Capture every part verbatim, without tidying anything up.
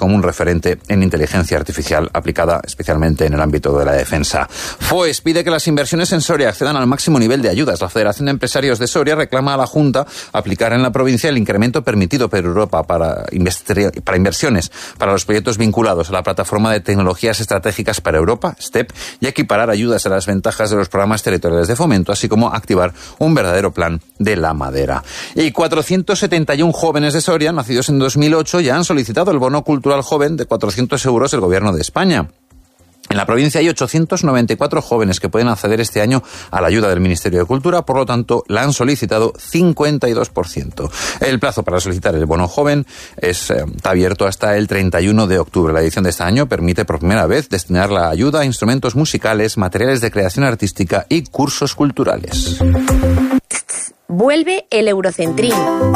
como un referente en inteligencia artificial aplicada especialmente en el ámbito de la defensa. FOES pide que las inversiones en Soria accedan al máximo nivel de ayudas. La Federación de Empresarios de Soria reclama a la Junta aplicar en la provincia el incremento permitido por Europa para, para inversiones para los proyectos vinculados a la Plataforma de Tecnologías Estratégicas para Europa, STEP, y equiparar ayudas a las ventajas de los programas territoriales de fomento, así como activar un verdadero plan de la madera. Y cuatrocientos setenta y uno jóvenes de Soria, nacidos en dos mil ocho, ya han solicitado el bono cultural joven de cuatrocientos euros del Gobierno de España. En la provincia hay ochocientos noventa y cuatro jóvenes que pueden acceder este año a la ayuda del Ministerio de Cultura, por lo tanto, la han solicitado cincuenta y dos por ciento. El plazo para solicitar el bono joven es, eh, está abierto hasta el treinta y uno de octubre. La edición de este año permite por primera vez destinar la ayuda a instrumentos musicales, materiales de creación artística y cursos culturales. Vuelve el Eurocentrín.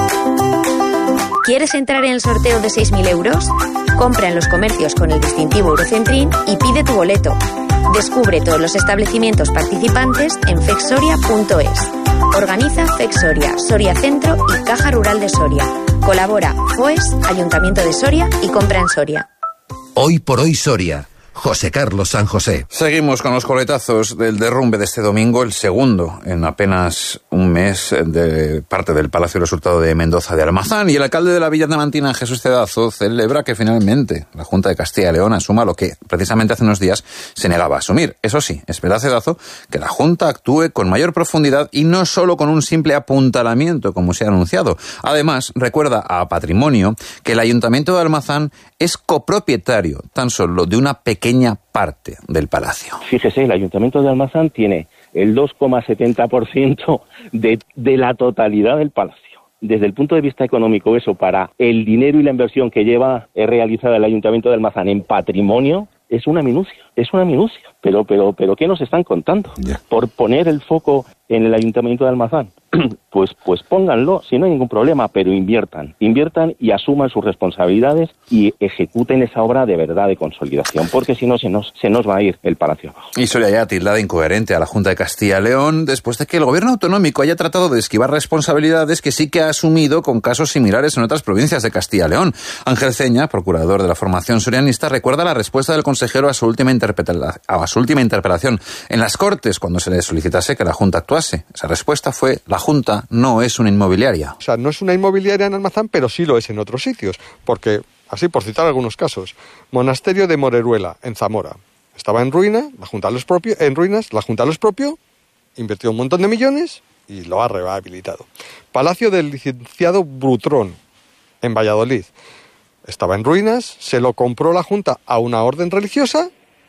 ¿Quieres entrar en el sorteo de seis mil euros? Compra en los comercios con el distintivo Eurocentrín y pide tu boleto. Descubre todos los establecimientos participantes en fexsoria punto es. Organiza Fexsoria, Soria Centro y Caja Rural de Soria. Colabora FOES, Ayuntamiento de Soria y Compra en Soria. Hoy por hoy Soria. José Carlos San José. Seguimos con los coletazos del derrumbe de este domingo, el segundo en apenas un mes de parte del Palacio Resultado de Mendoza de Almazán. Y el alcalde de la Villa Diamantina, Jesús Cedazo, celebra que finalmente la Junta de Castilla y León asuma lo que precisamente hace unos días se negaba a asumir. Eso sí, espera Cedazo que la Junta actúe con mayor profundidad y no solo con un simple apuntalamiento, como se ha anunciado. Además, recuerda a Patrimonio que el Ayuntamiento de Almazán es copropietario tan solo de una pequeña pequeña parte del palacio. Fíjese, el Ayuntamiento de Almazán tiene el dos coma setenta por ciento de, de la totalidad del palacio. Desde el punto de vista económico, eso para el dinero y la inversión que lleva realizada el Ayuntamiento de Almazán en patrimonio, es una minucia, es una minucia. Pero, pero, pero, ¿qué nos están contando? Yeah. Por poner el foco en el Ayuntamiento de Almazán, pues, pues pónganlo, si no hay ningún problema, pero inviertan, inviertan y asuman sus responsabilidades y ejecuten esa obra de verdad de consolidación, porque si no se nos, se nos va a ir el palacio abajo. Y Soria ya tildada incoherente a la Junta de Castilla y León después de que el gobierno autonómico haya tratado de esquivar responsabilidades que sí que ha asumido con casos similares en otras provincias de Castilla y León. Ángel Ceña, procurador de la formación sorianista, recuerda la respuesta del consejero a su última interpretación, a su última interpelación en las Cortes cuando se le solicitase que la Junta actuase. Esa respuesta fue: la Junta no es una inmobiliaria. O sea, no es una inmobiliaria en Almazán, pero sí lo es en otros sitios, porque, así por citar algunos casos, Monasterio de Moreruela, en Zamora, estaba en ruina, la Junta los propio, en ruinas, la Junta los propio, invirtió un montón de millones y lo ha rehabilitado. Palacio del licenciado Brutrón, en Valladolid, estaba en ruinas, se lo compró la Junta a una orden religiosa,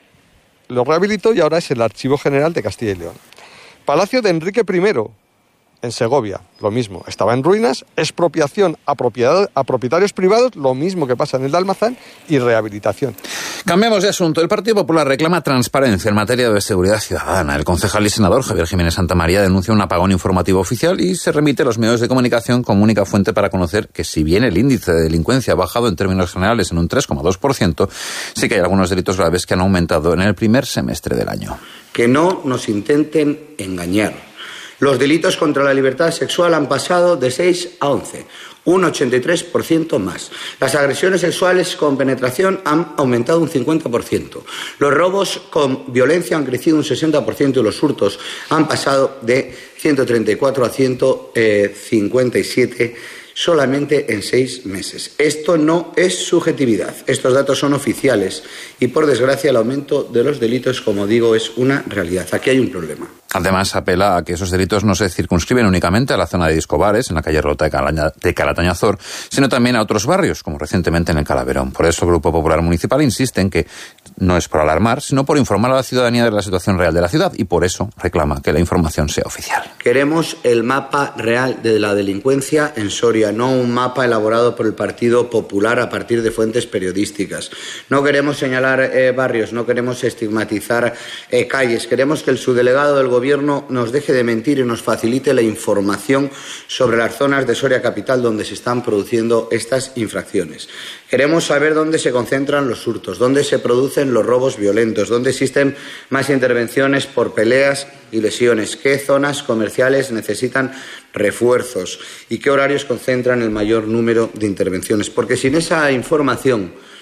lo rehabilitó y ahora es el Archivo General de Castilla y León. Palacio de Enrique primero, en Segovia, lo mismo, estaba en ruinas, expropiación a, propiedad, a propietarios privados, lo mismo que pasa en el de Almazán, y rehabilitación. Cambiamos de asunto. El Partido Popular reclama transparencia en materia de seguridad ciudadana. El concejal y senador Javier Jiménez Santamaría denuncia un apagón informativo oficial y se remite a los medios de comunicación como única fuente para conocer que, si bien el índice de delincuencia ha bajado en términos generales en un tres coma dos por ciento, sí que hay algunos delitos graves que han aumentado en el primer semestre del año. Que no nos intenten engañar. Los delitos contra la libertad sexual han pasado de seis a once, un ochenta y tres por ciento más. Las agresiones sexuales con penetración han aumentado un cincuenta por ciento. Los robos con violencia han crecido un sesenta por ciento y los hurtos han pasado de ciento treinta y cuatro a ciento cincuenta y siete solamente en seis meses. Esto no es subjetividad. Estos datos son oficiales y, por desgracia, el aumento de los delitos, como digo, es una realidad. Aquí hay un problema. Además, apela a que esos delitos no se circunscriben únicamente a la zona de discobares, en la calle Rota de Calatañazor, sino también a otros barrios, como recientemente en el Calaverón. Por eso el Grupo Popular Municipal insiste en que no es por alarmar, sino por informar a la ciudadanía de la situación real de la ciudad, y por eso reclama que la información sea oficial. Queremos el mapa real de la delincuencia en Soria, no un mapa elaborado por el Partido Popular a partir de fuentes periodísticas. No queremos señalar eh, barrios, no queremos estigmatizar eh, calles. Queremos que el subdelegado del Gobierno nos deje de mentir y nos facilite la información sobre las zonas de Soria Capital donde se están produciendo estas infracciones. Queremos saber dónde se concentran los hurtos, dónde se producen los robos violentos, dónde existen más intervenciones por peleas y lesiones, qué zonas comerciales necesitan refuerzos y qué horarios concentran el mayor número de intervenciones. Porque sin esa información